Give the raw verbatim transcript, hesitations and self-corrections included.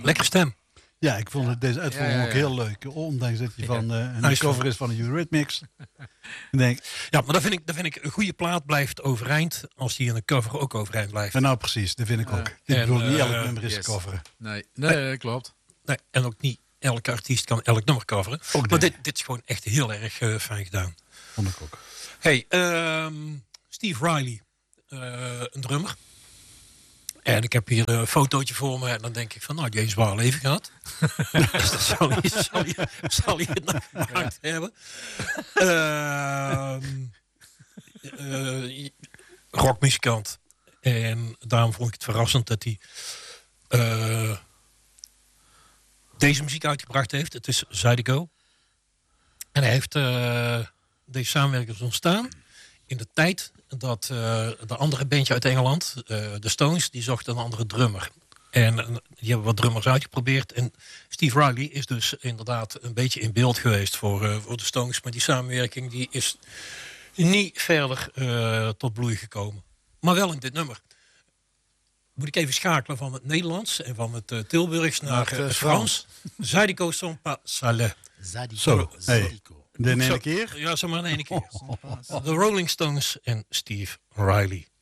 Lekker stem. Ja, ik vond het, deze uitvoering Ja, ja, ja. ook heel leuk. Ondanks dat je van uh, een Hij is cover van- is van de Eurythmics. Ik denk, Ja, maar dat vind ik, dat vind ik een goede plaat blijft overeind als die in een cover ook overeind blijft. en nou precies, dat vind ik ook. Ik En, bedoel, niet elk uh, nummer is yes. te coveren. Nee, nee, klopt. Nee, en ook niet elke artiest kan elk nummer coveren. Ook Maar nee. dit, dit is gewoon echt heel erg uh, fijn gedaan. Vond ik ook. Hey, um, Steve Riley, uh, een drummer. En ik heb hier een fotootje voor me en dan denk ik van, nou, die heeft een zwaar leven gehad. Dus dat zal hij, zal hij, zal hij het nog gemaakt ja. hebben. Uh, uh, rockmuzikant. En daarom vond ik het verrassend dat hij uh, deze muziek uitgebracht heeft. Het is Zydeco. En hij heeft uh, deze samenwerking ontstaan in de tijd dat uh, de andere bandje uit Engeland, uh, de Stones, die zochten een andere drummer. En uh, die hebben wat drummers uitgeprobeerd. En Steve Riley is dus inderdaad een beetje in beeld geweest voor, uh, voor de Stones. Maar die samenwerking die is niet verder uh, tot bloei gekomen. Maar wel in dit nummer. Moet ik even schakelen van het Nederlands en van het uh, Tilburgs naar Naar het, uh, uh, Frans. Zydeco sont pas sales. Zo, hey, de ene Zo. keer. Ja, zeg maar in één keer. The Rolling Stones en Steve Riley.